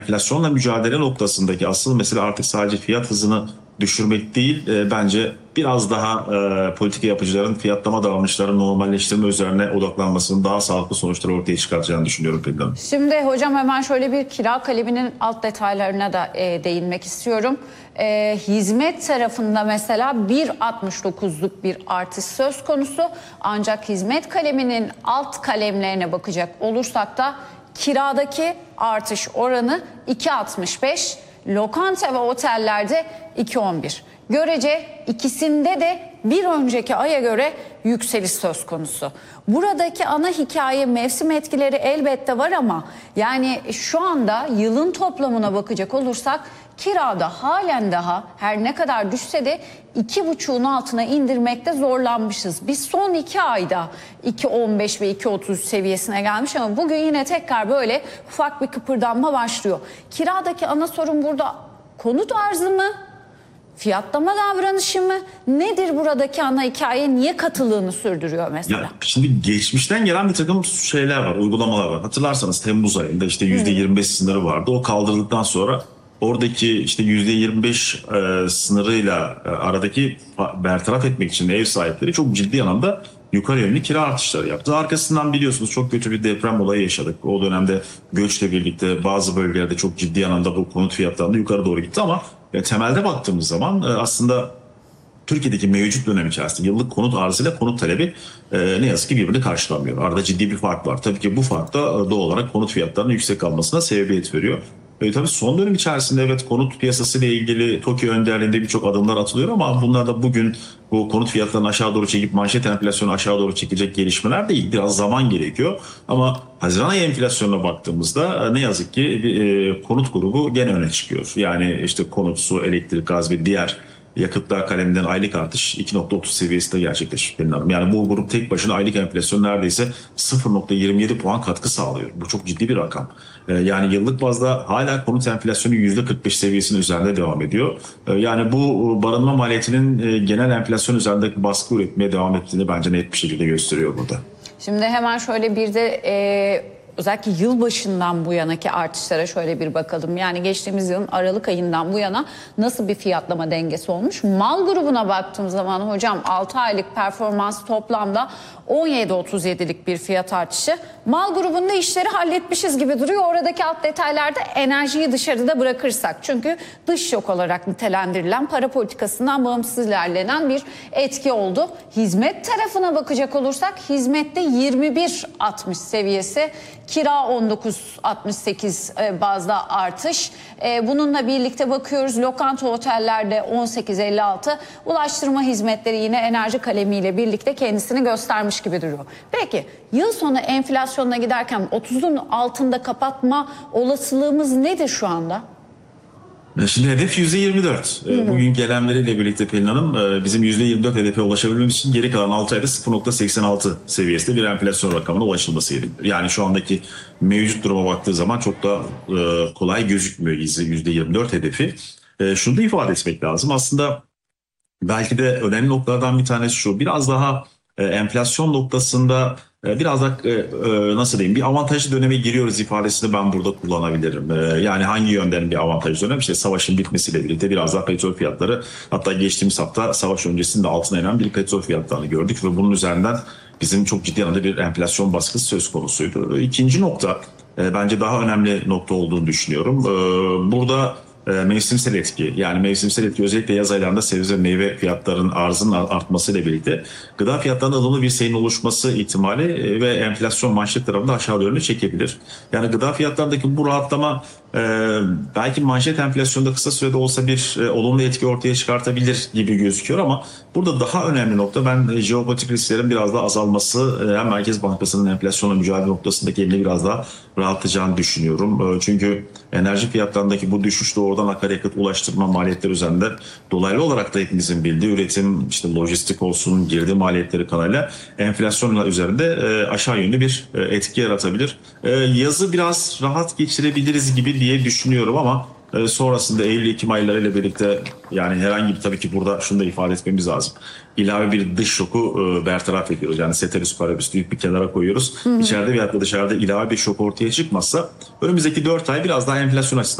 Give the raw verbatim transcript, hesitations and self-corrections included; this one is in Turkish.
enflasyonla mücadele noktasındaki asıl mesele artık sadece fiyat hızını düşürmek değil, e, bence biraz daha e, politika yapıcıların fiyatlama davranışlarını normalleştirme üzerine odaklanmasının daha sağlıklı sonuçlar ortaya çıkartacağını düşünüyorum Pelin Hanım. Şimdi hocam hemen şöyle bir kira kaleminin alt detaylarına da e, değinmek istiyorum. E, hizmet tarafında mesela bir virgül altmış dokuzluk bir artış söz konusu. Ancak hizmet kaleminin alt kalemlerine bakacak olursak da kiradaki artış oranı iki virgül altmış beş, lokanta ve otellerde iki virgül on bir. Görece ikisinde de bir önceki aya göre yükseliş söz konusu. Buradaki ana hikaye mevsim etkileri elbette var ama yani şu anda yılın toplamına bakacak olursak kirada halen daha her ne kadar düşse de iki buçuğun altına indirmekte zorlanmışız. Biz son iki ayda iki virgül on beş ve iki virgül otuz seviyesine gelmiş ama bugün yine tekrar böyle ufak bir kıpırdanma başlıyor. Kiradaki ana sorun burada konut arzı mı? Fiyatlama davranışı mı? Nedir buradaki ana hikaye? Niye katılığını sürdürüyor mesela? Ya şimdi geçmişten gelen bir takım şeyler var, uygulamalar var. Hatırlarsanız Temmuz ayında işte yüzde yirmi beş sınırı vardı. O kaldırıldıktan sonra oradaki işte yüzde yirmi beş e, sınırıyla e, aradaki bertaraf etmek için ev sahipleri çok ciddi anlamda yukarı yönlü kira artışları yaptı. Arkasından biliyorsunuz çok kötü bir deprem olayı yaşadık. O dönemde göçle birlikte bazı bölgelerde çok ciddi anlamda bu konut fiyatlarında yukarı doğru gitti ama ya temelde baktığımız zaman aslında Türkiye'deki mevcut dönem içerisinde yıllık konut arzıyla konut talebi e, ne yazık ki birbirini karşılamıyor. Arada ciddi bir fark var. Tabii ki bu fark da doğal olarak konut fiyatlarının yüksek kalmasına sebebiyet veriyor. E, tabii son dönem içerisinde evet konut piyasası ile ilgili TOKİ önderliğinde birçok adımlar atılıyor ama bunlar da bugün bu konut fiyatlarını aşağı doğru çekip manşet enflasyonu aşağı doğru çekecek gelişmeler değil. Biraz zaman gerekiyor. Ama Haziran ayı enflasyonuna baktığımızda ne yazık ki e, konut grubu gene öne çıkıyor. Yani işte konut, su, elektrik, gaz ve diğer yakıtlar kaleminden aylık artış iki virgül otuz seviyesinde gerçekleşti. Yani bu grup tek başına aylık enflasyon neredeyse sıfır virgül yirmi yedi puan katkı sağlıyor. Bu çok ciddi bir rakam. Yani yıllık bazda hala konut enflasyonu yüzde kırk beş seviyesinin üzerinde devam ediyor. Yani bu barınma maliyetinin genel enflasyon üzerindeki baskı üretmeye devam ettiğini bence net bir şekilde gösteriyor burada. Şimdi hemen şöyle bir de e, özellikle yılbaşından bu yanaki artışlara şöyle bir bakalım. Yani geçtiğimiz yılın Aralık ayından bu yana nasıl bir fiyatlama dengesi olmuş? Mal grubuna baktığım zaman hocam altı aylık performans toplamda on yedi virgül otuz yedilik bir fiyat artışı. Mal grubunda işleri halletmişiz gibi duruyor. Oradaki alt detaylarda enerjiyi dışarıda bırakırsak. Çünkü dış şok olarak nitelendirilen para politikasından bağımsız ilerlenen bir etki oldu. Hizmet tarafına bakacak olursak hizmette yirmi bir virgül altmış seviyesi, kira on dokuz virgül altmış sekiz bazda artış. Bununla birlikte bakıyoruz lokanta otellerde on sekiz virgül elli altı, ulaştırma hizmetleri yine enerji kalemiyle birlikte kendisini göstermiş gibi duruyor. Peki yıl sonu enflasyonuna giderken otuzun altında kapatma olasılığımız nedir şu anda? Şimdi hedef yüzde yirmi dört. Hı hı. Bugün gelen veriyle birlikte Pelin Hanım bizim yüzde yirmi dört hedefe ulaşabilmemiz için geri kalan altı ayda sıfır virgül seksen altı seviyesinde bir enflasyon rakamına ulaşılması gerekiyor. Yani şu andaki mevcut duruma baktığı zaman çok da kolay gözükmüyor yüzde yirmi dört hedefi. Şunu da ifade etmek lazım. Aslında belki de önemli noktalardan bir tanesi şu. Biraz daha enflasyon noktasında biraz da nasıl diyeyim bir avantajlı döneme giriyoruz ifadesini ben burada kullanabilirim. Yani hangi yönden bir avantajlı dönem? İşte savaşın bitmesiyle birlikte biraz daha petrol fiyatları, hatta geçtiğimiz hafta savaş öncesinde altına inen bir petrol fiyatlarını gördük ve bunun üzerinden bizim çok ciddi anlamda bir enflasyon baskısı söz konusuydu. İkinci nokta bence daha önemli nokta olduğunu düşünüyorum. Burada mevsimsel etki, yani mevsimsel etki özellikle yaz aylarında sebze ve meyve fiyatlarının arzının artmasıyla birlikte gıda fiyatlarında ılımlı bir seyrin oluşması ihtimali ve enflasyon manşet tarafında aşağı yönlü çekebilir. Yani gıda fiyatlarındaki bu rahatlama belki manşet enflasyonda kısa sürede olsa bir olumlu etki ortaya çıkartabilir gibi gözüküyor ama burada daha önemli nokta ben jeopolitik risklerin biraz daha azalması, hem Merkez Bankası'nın enflasyonla mücadele noktasındaki elini biraz daha rahatlatacağını düşünüyorum. Çünkü enerji fiyatlarındaki bu düşüş doğrudan akaryakıt ulaştırma maliyetleri üzerinde dolaylı olarak da hepimizin bildiği üretim, işte lojistik olsun, girdi maliyetleri kanalıyla enflasyonla üzerinde aşağı yönlü bir etki yaratabilir. Yazı biraz rahat geçirebiliriz gibi diye düşünüyorum ama E, sonrasında Eylül-Ekim aylarıyla birlikte yani herhangi bir, tabii ki burada şunu da ifade etmemiz lazım. İlave bir dış şoku e, bertaraf ediyoruz. Yani ceteris paribus deyip bir kenara koyuyoruz. Hı hı. İçeride veyahut da dışarıda ilave bir şok ortaya çıkmazsa önümüzdeki dört ay biraz daha enflasyon açısından